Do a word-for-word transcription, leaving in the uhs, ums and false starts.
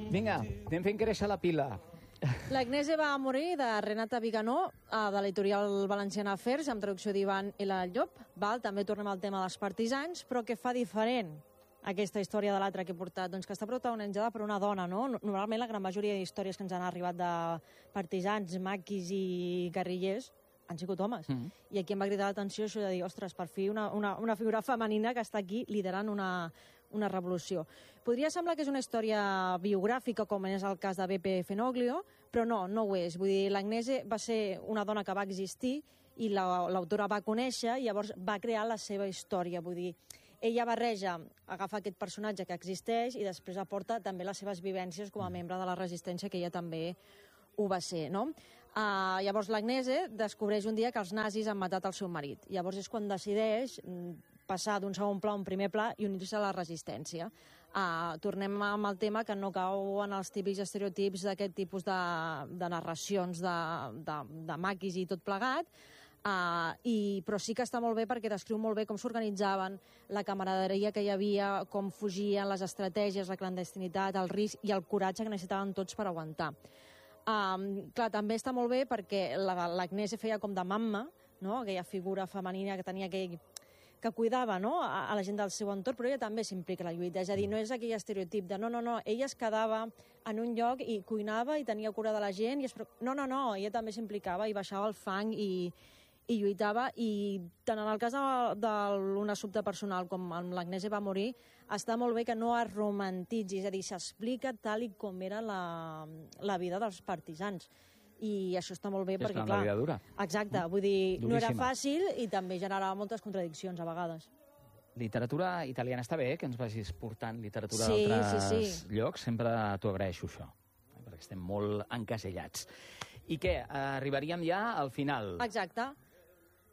Vinga, anem fent créixer la pila. L'Agnese va morir de Renata Viganó, de l'editorial Valenciana Afers, amb traducció d'Ivan L. Llop. Val? També tornem al tema dels partisans, però què fa diferent aquesta història de l'altra que he portat? Doncs que està protagonitzada per una dona, no? Normalment la gran majoria d'històries que ens han arribat de partisans, maquis i guerrillers han sigut homes. Mm. I aquí em va cridar l'atenció això de dir, ostres, per fi una, una, una figura femenina que està aquí liderant una, una revolució. Podria semblar que és una història biogràfica, com és el cas de Beppe Fenoglio, però no, no ho és. Vull dir, l'Agnese va ser una dona que va existir i l'autora la, va conèixer i llavors va crear la seva història. Vull dir, ella barreja, agafa aquest personatge que existeix i després aporta també les seves vivències com a membre de la resistència, que ella també ho va ser, no? Uh, llavors l'Agnese descobreix un dia que els nazis han matat el seu marit. Llavors és quan decideix passar d'un segon pla a un primer pla i unir-se a la resistència. Uh, tornem amb el tema que no cau en els típics estereotips d'aquest tipus de, de narracions de, de, de maquis i tot plegat, uh, i, però sí que està molt bé perquè descriu molt bé com s'organitzaven, la camaraderia que hi havia, com fugien, les estratègies, la clandestinitat, el risc i el coratge que necessitaven tots per aguantar. Um, clar, també està molt bé perquè l'Agnese feia com de mamma, no? Aquella figura femenina que tenia aquell, que cuidava, no? a, a la gent del seu entorn, però ella també s'implica a la lluita. És a dir, no és aquell estereotip de no, no, no, ella es quedava en un lloc i cuinava i tenia cura de la gent. I es... No, no, no, ella també s'implicava i baixava el fang i, i lluitava. I tant en el cas d'un assumpte personal com amb l'Agnese va morir, està molt bé que no es romantitzi, és a dir, s'explica tal i com era la, la vida dels partisans. I això està molt bé és perquè, clar... clar... la vida dura. Exacte, vull dir, Duríssima. no era fàcil i també generava moltes contradiccions a vegades. Literatura italiana està bé, que ens vagis portant literatura sí, d'altres sí, sí. llocs. Sempre t'ho agraeixo, això, perquè estem molt encasellats. I què, arribaríem ja al final. Exacte.